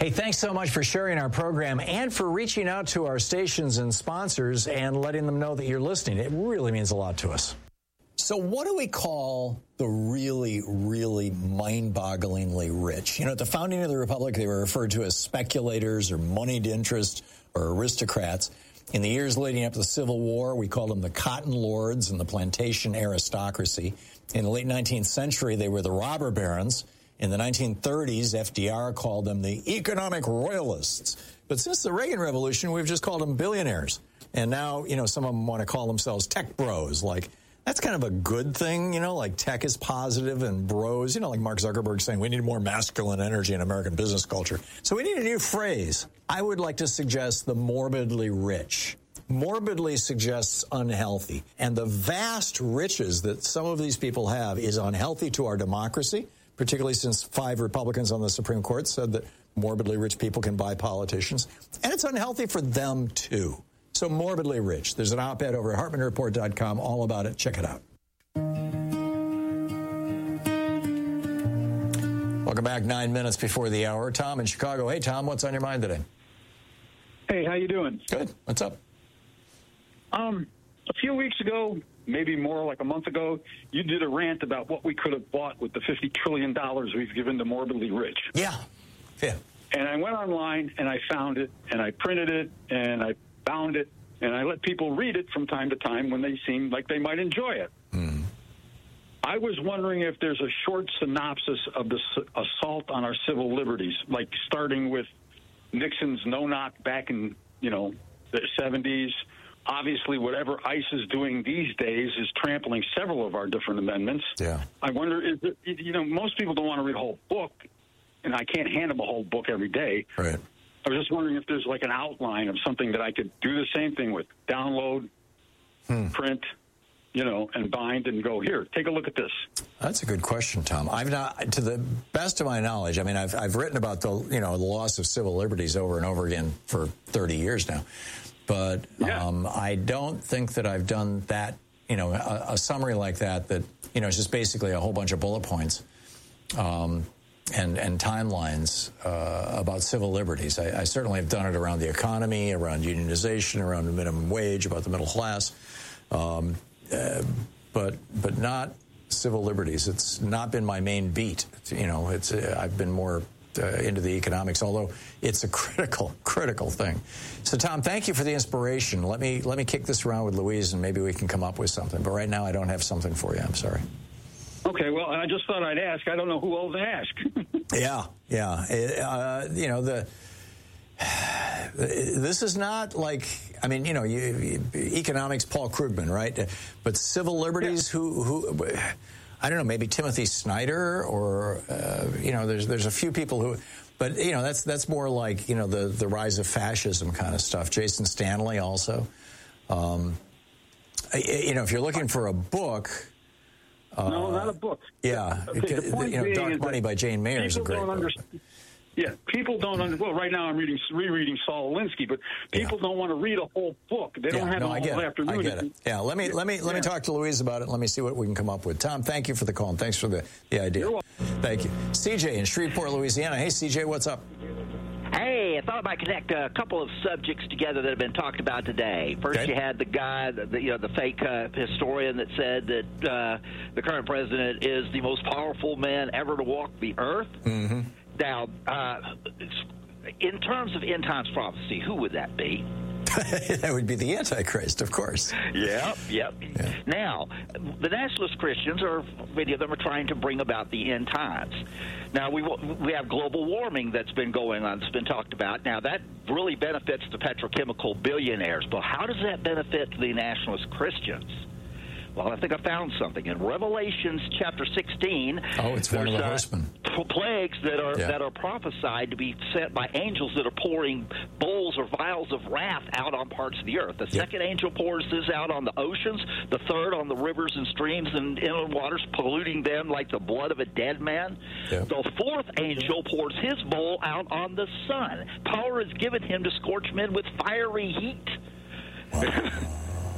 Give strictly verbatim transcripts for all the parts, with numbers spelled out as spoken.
Hey, thanks so much for sharing our program and for reaching out to our stations and sponsors and letting them know that you're listening. It really means a lot to us. So what do we call the really, really mind-bogglingly rich? You know, at the founding of the Republic, they were referred to as speculators or moneyed interest or aristocrats. In the years leading up to the Civil War, we called them the cotton lords and the plantation aristocracy. In the late nineteenth century, they were the robber barons. In the nineteen thirties, F D R called them the economic royalists. But since the Reagan Revolution, we've just called them billionaires. And now, you know, some of them want to call themselves tech bros, like, that's kind of a good thing, you know, like tech is positive and bros, you know, like Mark Zuckerberg saying we need more masculine energy in American business culture. So we need a new phrase. I would like to suggest the morbidly rich. Morbidly suggests unhealthy. And the vast riches that some of these people have is unhealthy to our democracy, particularly since five Republicans on the Supreme Court said that morbidly rich people can buy politicians. And it's unhealthy for them, too. So morbidly rich. There's an op-ed over at Hartman Report dot com all about it. Check it out. Welcome back. Nine minutes before the hour. Tom in Chicago. Hey, Tom, what's on your mind today? Hey, how you doing? Good. What's up? Um, a few weeks ago, maybe more like a month ago, you did a rant about what we could have bought with the fifty trillion dollars we've given the morbidly rich. Yeah. Yeah. And I went online and I found it and I printed it and I found it, and I let people read it from time to time when they seemed like they might enjoy it. Mm. I was wondering if there's a short synopsis of the assault on our civil liberties, like starting with Nixon's no-knock back in, you know, the seventies. Obviously, whatever ICE is doing these days is trampling several of our different amendments. Yeah. I wonder, is it, you know, most people don't want to read a whole book, and I can't hand them a whole book every day. Right. I was just wondering if there's like an outline of something that I could do the same thing with. Download, hmm. print, you know, and bind and go, here, take a look at this. That's a good question, Tom. I've not, to the best of my knowledge, I mean, I've, I've written about the, you know, the loss of civil liberties over and over again for thirty years now. But yeah. um, I don't think that I've done that, you know, a, a summary like that, that, you know, it's just basically a whole bunch of bullet points. Um And, and timelines uh, about civil liberties. I, I certainly have done it around the economy, around unionization, around the minimum wage, about the middle class, um, uh, but but not civil liberties. It's not been my main beat. It's, you know, it's uh, I've been more uh, into the economics, although it's a critical critical thing. So, Tom, thank you for the inspiration. Let me let me kick this around with Louise, and maybe we can come up with something. But right now, I don't have something for you. I'm sorry. Okay, well, I just thought I'd ask. I don't know who else to ask. yeah, yeah. Uh, you know, the this is not like, I mean, you know, you, you, economics, Paul Krugman, right? But civil liberties, yeah. who, who, I don't know, maybe Timothy Snyder or, uh, you know, there's there's a few people who, but, you know, that's that's more like, you know, the, the rise of fascism kind of stuff. Jason Stanley also. Um, you know, if you're looking for a book... Uh, no, not a book. Yeah, okay, the point you know, being Dark Money by Jane Mayer is a great book. Yeah, people don't under, well, right now I'm reading rereading Saul Alinsky, but people yeah. don't want to read a whole book. They don't yeah, have no, a I whole get afternoon. I get it. Yeah, let me let me let yeah. me talk to Louise about it. Let me see what we can come up with. Tom, thank you for the call and thanks for the, the idea. You're welcome. Thank you. C J in Shreveport, Louisiana. Hey, C J, what's up? Hey, I thought I might connect a couple of subjects together that have been talked about today. First, okay. you had the guy, the, you know, the fake uh, historian that said that uh, the current president is the most powerful man ever to walk the earth. Mm-hmm. Now, uh, in terms of end times prophecy, who would that be? That would be the Antichrist, of course. Yep, yep. Yeah. Now, the nationalist Christians, are many of them are trying to bring about the end times. Now, we we have global warming that's been going on, that's been talked about. Now, that really benefits the petrochemical billionaires. But how does that benefit the nationalist Christians? Well, I think I found something in Revelations chapter sixteen. Oh, it's one of the horsemen. Uh, plagues that are yeah. that are prophesied to be sent by angels that are pouring bowls or vials of wrath out on parts of the earth. The yep. second angel pours this out on the oceans. The third on the rivers and streams and inland waters, polluting them like the blood of a dead man. Yep. The fourth angel pours his bowl out on the sun. Power is given him to scorch men with fiery heat. Wow.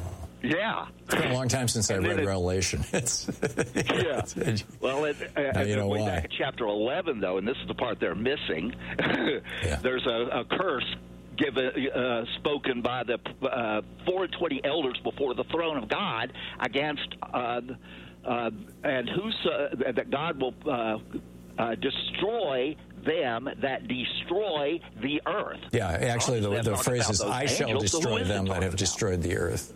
Yeah. It's been a long time since I read it, Revelation. It's, yeah. It's, well, it, uh, you know way why. back in chapter eleven, though, and this is the part they're missing, yeah. there's a, a curse given, uh, spoken by the uh, four and twenty elders before the throne of God against, uh, uh, and who's, uh, that God will uh, uh, destroy them that destroy the earth. Yeah, actually, the, the phrase is, I shall destroy so them that have about? destroyed the earth.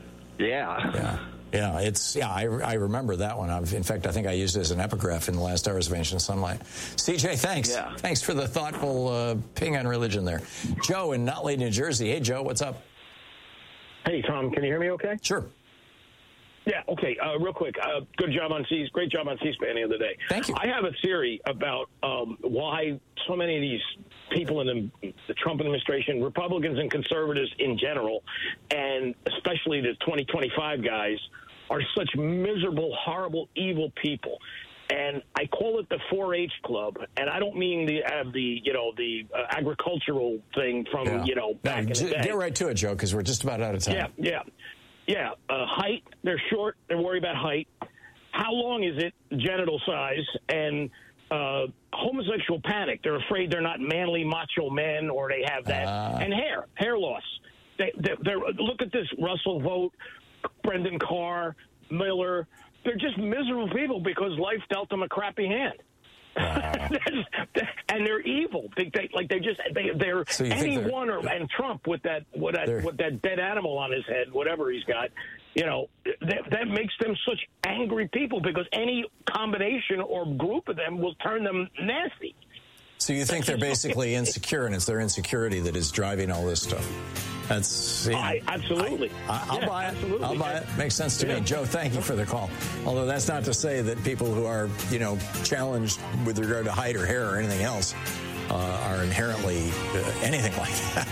Yeah. Yeah. Yeah, it's yeah. I, I remember that one. I've, in fact, I think I used it as an epigraph in the last hours of Ancient Sunlight. C J, thanks. Yeah. Thanks for the thoughtful uh, ping on religion there. Joe in Nutley, New Jersey. Hey, Joe, what's up? Hey, Tom, can you hear me okay? Sure. Yeah, okay, uh, real quick. Uh, good job on C Great job on C-SPAN the other day. Thank you. I have a theory about um, why so many of these people in the, the Trump administration, Republicans and conservatives in general, and especially the twenty twenty-five guys, are such miserable, horrible, evil people. And I call it the four H Club, and I don't mean the uh, the you know the uh, agricultural thing from yeah. you know back no, in the day. Get right to it, Joe, because we're just about out of time. Yeah, yeah. Yeah, uh, height, they're short, they're worried about height. How long is it, genital size, and uh, homosexual panic. They're afraid they're not manly, macho men, or they have that. Uh. And hair, hair loss. They, they're, they're, look at this, Russell Vogt, Brendan Carr, Miller. They're just miserable people because life dealt them a crappy hand. Wow. And they're evil. They, they, like they just they, they're so anyone or and Trump with that with that with that dead animal on his head, whatever he's got. You know, that, that makes them such angry people because any combination or group of them will turn them nasty. So you think they're basically insecure, and it's their insecurity that is driving all this stuff. That's yeah, I, absolutely. I, I'll yeah, buy it. Absolutely. I'll buy it. Makes sense to yeah. me. Joe, thank you for the call. Although that's not to say that people who are, you know, challenged with regard to height or hair or anything else uh, are inherently uh, anything like that.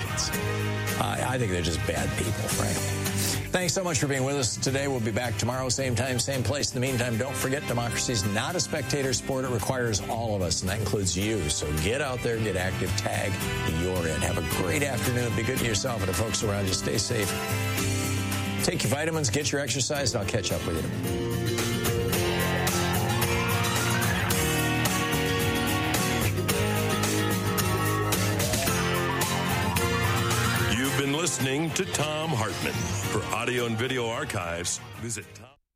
I, I think they're just bad people, frankly. Thanks so much for being with us today. We'll be back tomorrow, same time, same place. In the meantime, don't forget, democracy is not a spectator sport. It requires all of us, and that includes you. So get out there, get active, tag, you're in. Have a great afternoon. Be good to yourself and the folks around you. Stay safe. Take your vitamins, get your exercise, and I'll catch up with you. Listening to Thom Hartmann. For audio and video archives, visit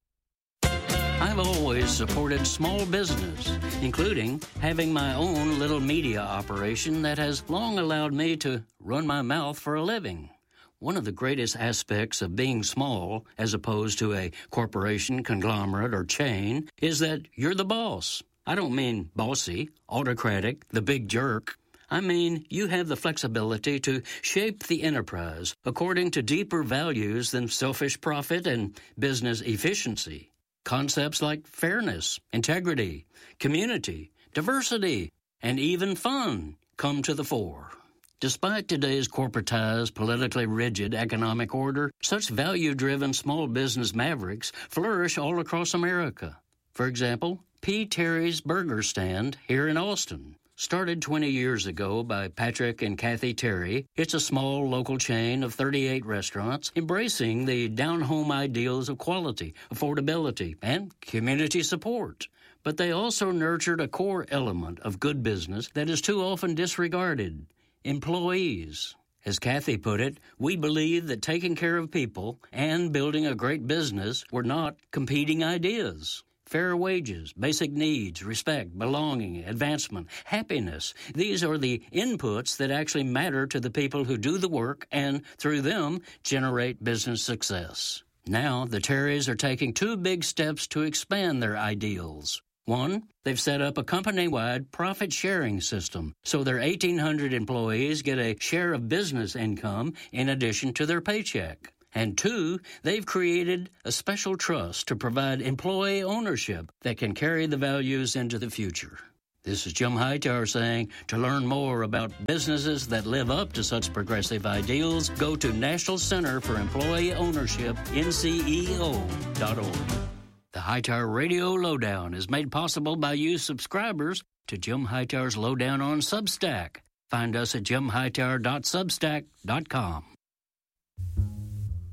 Tom. I've always supported small business, including having my own little media operation that has long allowed me to run my mouth for a living. One of the greatest aspects of being small, as opposed to a corporation, conglomerate, or chain, is that you're the boss. I don't mean bossy, autocratic, the big jerk. I mean, you have the flexibility to shape the enterprise according to deeper values than selfish profit and business efficiency. Concepts like fairness, integrity, community, diversity, and even fun come to the fore. Despite today's corporatized, politically rigid economic order, such value-driven small business mavericks flourish all across America. For example, P. Terry's Burger Stand here in Austin. Started twenty years ago by Patrick and Kathy Terry, it's a small local chain of thirty-eight restaurants embracing the down-home ideals of quality, affordability, and community support. But they also nurtured a core element of good business that is too often disregarded: employees. As Kathy put it, we believe that taking care of people and building a great business were not competing ideas. Fair wages, basic needs, respect, belonging, advancement, happiness. These are the inputs that actually matter to the people who do the work and, through them, generate business success. Now, the Terrys are taking two big steps to expand their ideals. One, they've set up a company-wide profit-sharing system, so their eighteen hundred employees get a share of business income in addition to their paycheck. And two, they've created a special trust to provide employee ownership that can carry the values into the future. This is Jim Hightower saying, to learn more about businesses that live up to such progressive ideals, go to National Center for Employee Ownership, N C E O dot org. The Hightower Radio Lowdown is made possible by you subscribers to Jim Hightower's Lowdown on Substack. Find us at jim hightower dot substack dot com.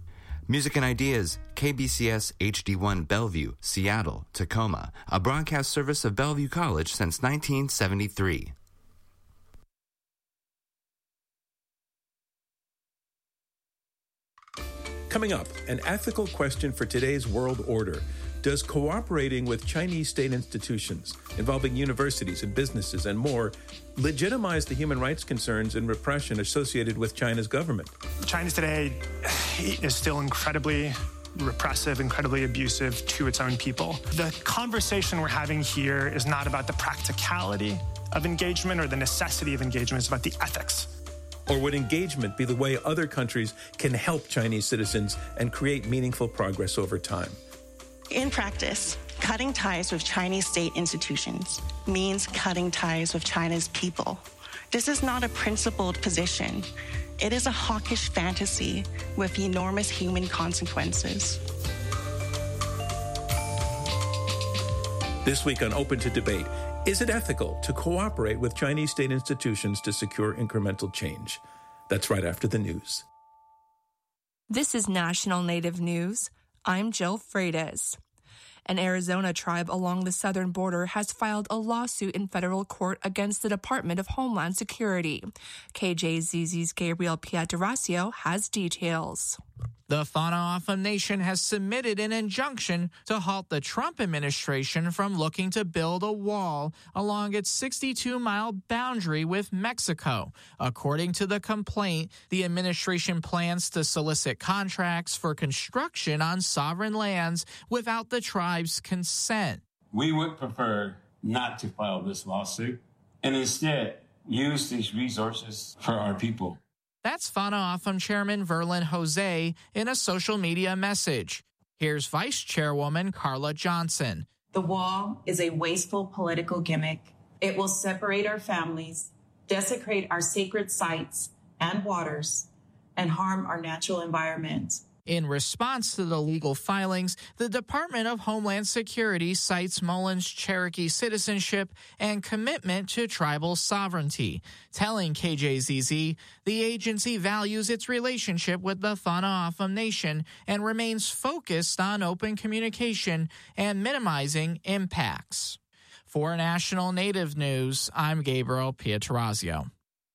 Music and Ideas, K B C S H D one Bellevue, Seattle, Tacoma, a broadcast service of Bellevue College since nineteen seventy-three. Coming up, an ethical question for today's world order. Does cooperating with Chinese state institutions involving universities and businesses and more legitimize the human rights concerns and repression associated with China's government? China today is still incredibly repressive, incredibly abusive to its own people. The conversation we're having here is not about the practicality of engagement or the necessity of engagement. It's about the ethics. Or would engagement be the way other countries can help Chinese citizens and create meaningful progress over time? In practice, cutting ties with Chinese state institutions means cutting ties with China's people. This is not a principled position. It is a hawkish fantasy with enormous human consequences. This week on Open to Debate, is it ethical to cooperate with Chinese state institutions to secure incremental change? That's right after the news. This is National Native News. I'm Jill Freitas. An Arizona tribe along the southern border has filed a lawsuit in federal court against the Department of Homeland Security. K J Z Z's Gabriel Pietrasio has details. The Whānau-ʻautha Nation has submitted an injunction to halt the Trump administration from looking to build a wall along its sixty-two mile boundary with Mexico. According to the complaint, the administration plans to solicit contracts for construction on sovereign lands without the tribe's consent. We would prefer not to file this lawsuit and instead use these resources for our people. That's Whānau-ʻautha Chairman Verlin Jose in a social media message. Here's Vice Chairwoman Carla Johnson. The wall is a wasteful political gimmick. It will separate our families, desecrate our sacred sites and waters, and harm our natural environment. In response to the legal filings, the Department of Homeland Security cites Mullen's Cherokee citizenship and commitment to tribal sovereignty, telling K J Z Z the agency values its relationship with the Whānau-ʻautha Nation and remains focused on open communication and minimizing impacts. For National Native News, I'm Gabriel Pietrasio.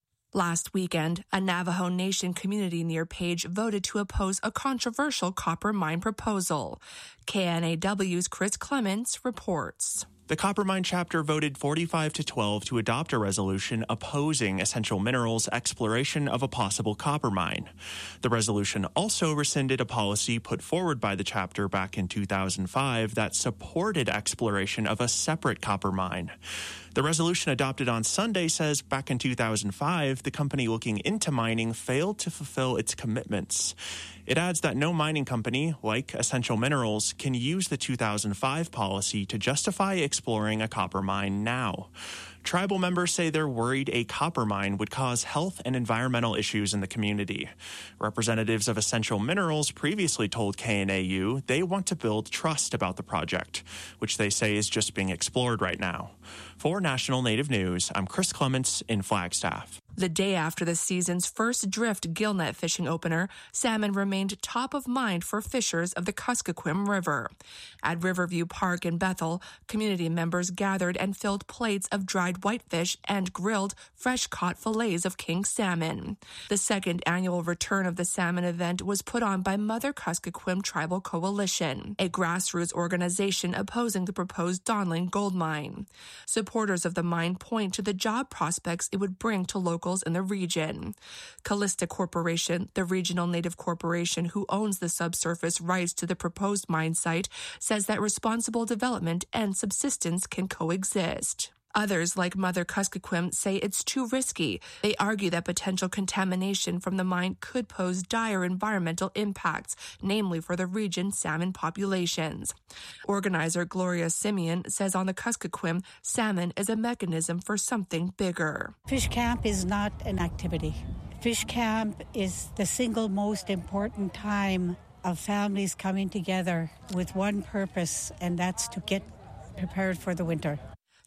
Last weekend, a Navajo Nation community near Page voted to oppose a controversial copper mine proposal. K N A W's Chris Clements reports. The Coppermine chapter voted forty-five to twelve to adopt a resolution opposing Essential Minerals' exploration of a possible copper mine. The resolution also rescinded a policy put forward by the chapter back in two thousand five that supported exploration of a separate copper mine. The resolution adopted on Sunday says back in two thousand five, the company looking into mining failed to fulfill its commitments. It adds that no mining company, like Essential Minerals, can use the two thousand five policy to justify exploring a copper mine now. Tribal members say they're worried a copper mine would cause health and environmental issues in the community. Representatives of Essential Minerals previously told K N A U they want to build trust about the project, which they say is just being explored right now. For National Native News, I'm Chris Clements in Flagstaff. The day after the season's first drift gillnet fishing opener, salmon remained top of mind for fishers of the Kuskokwim River. At Riverview Park in Bethel, community members gathered and filled plates of dried whitefish and grilled fresh-caught fillets of king salmon. The second annual return of the salmon event was put on by Mother Kuskokwim Tribal Coalition, a grassroots organization opposing the proposed Donlin gold mine. Supporters of the mine point to the job prospects it would bring to locals in the region. Callista Corporation, the regional native corporation who owns the subsurface rights to the proposed mine site, says that responsible development and subsistence can coexist. Others, like Mother Kuskokwim, say it's too risky. They argue that potential contamination from the mine could pose dire environmental impacts, namely for the region's salmon populations. Organizer Gloria Simeon says on the Kuskokwim, salmon is a mechanism for something bigger. Fish camp is not an activity. Fish camp is the single most important time of families coming together with one purpose, and that's to get prepared for the winter.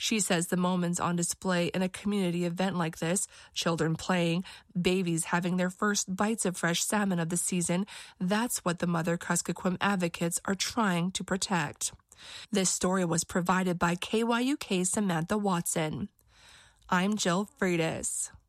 She says the moments on display in a community event like this, children playing, babies having their first bites of fresh salmon of the season, that's what the Mother Kuskokwim advocates are trying to protect. This story was provided by K Y U K's Samantha Watson. I'm Jill Freitas.